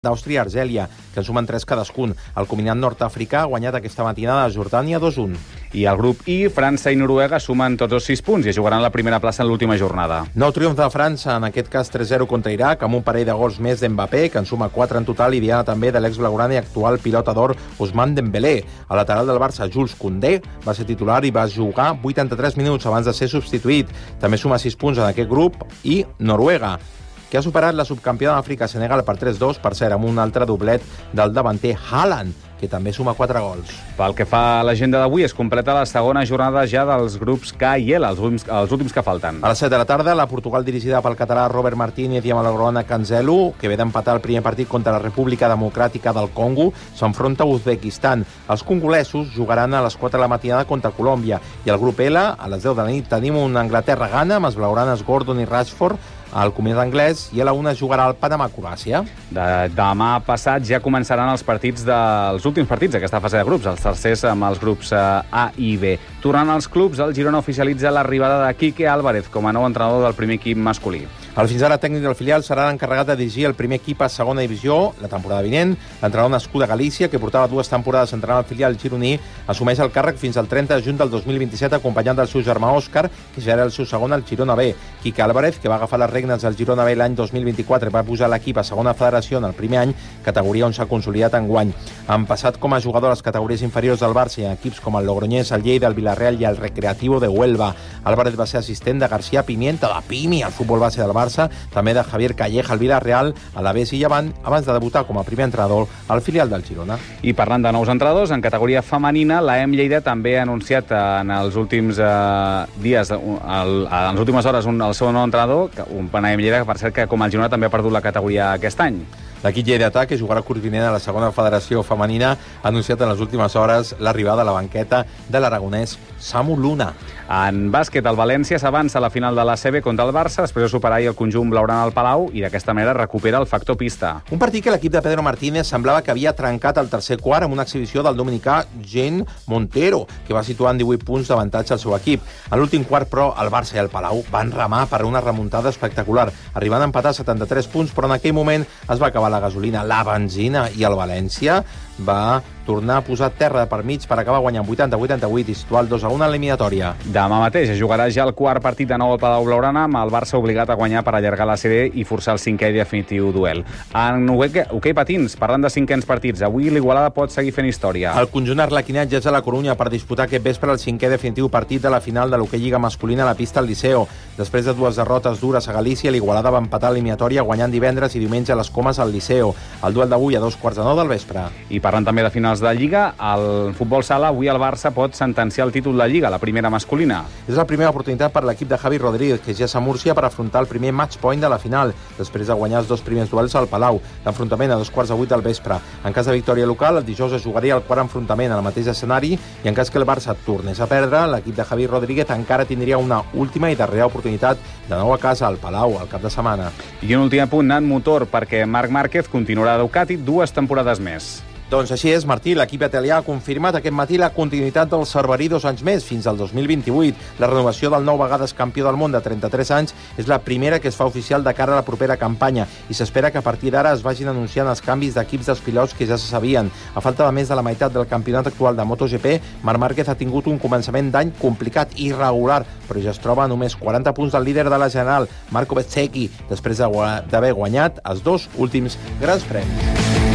d'Àustria i Argèlia, que en sumen 3 cadascun. El combinat nord-africà ha guanyat aquesta matinada a Jordània 2-1. I al grup I, França i Noruega sumen tots els 6 punts i jugaran la primera plaça en l'última jornada. Nou triomf de França, en aquest cas 3-0 contra Iraq, amb un parell de gols més d'Mbappé, que en suma 4 en total, i diana també de l'ex-blaugrana i actual pilota d'or Ousmane Dembélé. El lateral del Barça, Jules Koundé, va ser titular i va jugar 83 minuts abans de ser substituït. També suma 6 punts en aquest grup. I Noruega, que ha superat la subcampiona d'Àfrica Senegal per 3-2, per cert, amb un altre doblet del davanter Haaland, que també suma 4 gols. Pel que fa a l'agenda d'avui, es completa la segona jornada ja dels grups K i L, els últims que falten. A les 7 de la tarda, la Portugal dirigida pel català Robert Martínez i amb la blaugrana Cancelo, que ve d'empatar el primer partit contra la República Democràtica del Congo, s'enfronta a Uzbekistan. Els congolesos jugaran a les 4 de la matinada contra Colòmbia. I al grup L, a les 10 de la nit, tenim un Anglaterra-Ghana amb els blaugranes Gordon i Rashford. El comitè anglès, i a la 1 jugarà el Panamà-Croàcia. Demà passat ja començaran els últims partits d'aquesta fase de grups, els tercers amb els grups A i B. Tornant als clubs, el Girona oficialitza l'arribada de Quique Álvarez com a nou entrenador del primer equip masculí. El fins ara tècnic del filial serà l'encarregat de dirigir el primer equip a segona divisió la temporada vinent. L'entrenador nascut a Galícia, que portava 2 temporades entrenant el filial gironí, assumeix el càrrec fins al 30 de juny del 2027, acompanyat del seu germà Òscar, que ja era el seu segon al Girona B. Quique Álvarez, que va agafar les regnes del Girona B l'any 2024 i va posar l'equip a segona federació en el primer any, categoria on s'ha consolidat enguany. Han passat com a jugador a les categories inferiors del Barça i en equips com el Logroñés, el Lleida, el Villarreal i el Recreativo de Huelva. Álvarez va ser assistent de García Pimienta, de Pimi, al futbol base del Barça, també de Javier Calleja al Villarreal, a l'Aves i Llevant, abans de debutar com a primer entrenador al filial del Girona. I parlant de nous entrenadors, en categoria femenina, la EM Lleida també ha anunciat en els últims dies, en les últimes hores, el seu nou entrenador, un EM Lleida que, per cert, que com el Girona també ha perdut la categoria aquest any. L'equip lleidatà, que jugarà curs vinent a la segona federació femenina, ha anunciat en les últimes hores l'arribada a la banqueta de l'aragonès Samu Luna. En bàsquet, el València s'avança a la final de l'ACB contra el Barça, després de superar el conjunt blaugrana al Palau, i d'aquesta manera recupera el factor pista. Un partit que l'equip de Pedro Martínez semblava que havia trencat el tercer quart amb una exhibició del dominicà Jean Montero, que va situar en 18 punts d'avantatge al seu equip. A l'últim quart, però, el Barça i el Palau van remar per una remuntada espectacular, arribant a empatar 73 punts, però en aquell moment es va acabar la gasolina, la benzina, i el València va tornar a posar terra per mig per acabar guanyant 80-88 i situar el 2-1 en l'eliminatòria. Demà mateix es jugarà ja el quart partit de nou al Palau Blaugrana, amb el Barça obligat a guanyar per allargar la sèrie i forçar el cinquè i definitiu duel. En hoquei patins, parlant de cinquens partits, avui l'Igualada pot seguir fent història. El conjunt arlequinat ja és a la Corunya per disputar aquest vespre el cinquè definitiu partit de la final de l'hoquei lliga masculina a la pista al Liceo. Després de 2 derrotes dures a Galícia, l'Igualada va empatar l'eliminatòria guanyant divendres i diumenge a les Comes al Liceo. El duel d'avui a 2:45 del vespre. I parlant també de finals de Lliga, al futbol sala, avui el Barça pot sentenciar el títol de Lliga, la primera masculina. És la primera oportunitat per l'equip de Javi Rodríguez, que ja és a Múrcia per afrontar el primer match point de la final, després de guanyar els 2 primers duels al Palau. L'enfrontament a 2:15 del vespre. En cas de victòria local, el dijous es jugaria el quart enfrontament al mateix escenari, i en cas que el Barça tornés a perdre, l'equip de Javi Rodríguez encara tindria una última i darrera oportunitat de nou a casa al Palau al cap de setmana. I un últim apunt, Nan Motor, perquè Marc Márquez continuarà a Ducati 2 temporades més. Doncs així és, Martí. L'equip italià ha confirmat aquest matí la continuïtat del Cerverí 2 anys més, fins al 2028. La renovació del 9 vegades campió del món de 33 anys és la primera que es fa oficial de cara a la propera campanya, i s'espera que a partir d'ara es vagin anunciant els canvis d'equips dels pilots que ja se sabien. A falta de més de la meitat del campionat actual de MotoGP, Marc Márquez ha tingut un començament d'any complicat i irregular, però ja es troba a només 40 punts del líder de la general, Marco Bezzecchi, després d'haver guanyat els 2 últims grans premis.